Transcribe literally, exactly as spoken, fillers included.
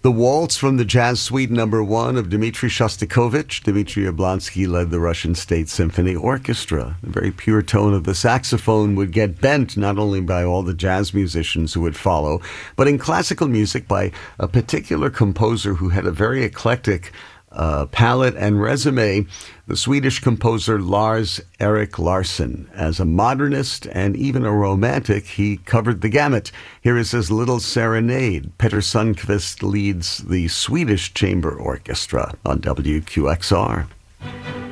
The Waltz from the Jazz Suite Number One of Dmitri Shostakovich. Dmitri Yablonsky led the Russian State Symphony Orchestra. The very pure tone of the saxophone would get bent not only by all the jazz musicians who would follow, but in classical music by a particular composer who had a very eclectic uh, palette and resume, the Swedish composer Lars Erik Larsson. As a modernist and even a romantic, he covered the gamut. Here is his Little Serenade. Peter Sundqvist leads the Swedish Chamber Orchestra on W Q X R.